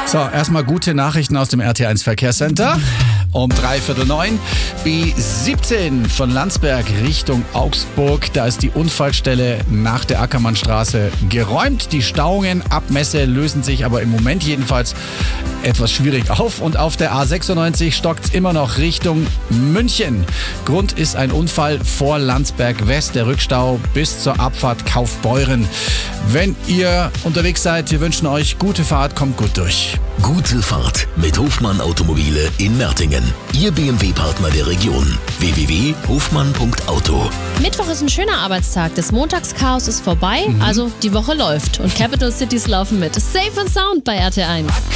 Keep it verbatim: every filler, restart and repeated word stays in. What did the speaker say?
So, erstmal gute Nachrichten aus dem R T eins Verkehrscenter. Um dreiviertel neun, B siebzehn von Landsberg Richtung Augsburg. Da ist die Unfallstelle nach der Ackermannstraße geräumt. Die Stauungen ab Messe lösen sich aber im Moment jedenfalls etwas schwierig auf. Und auf der A sechsundneunzig stockt es immer noch Richtung München. Grund ist ein Unfall vor Landsberg West, der Rückstau bis zur Abfahrt Kaufbeuren. Wenn ihr unterwegs seid, wir wünschen euch gute Fahrt, kommt gut durch. Gute Fahrt mit Hofmann Automobile in Mertingen. Ihr B M W-Partner der Region. w w w punkt hofmann punkt auto. Mittwoch ist ein schöner Arbeitstag. Das Montagschaos ist vorbei, mhm. also die Woche läuft. Und Capital Cities laufen mit. Safe and Sound bei R T eins.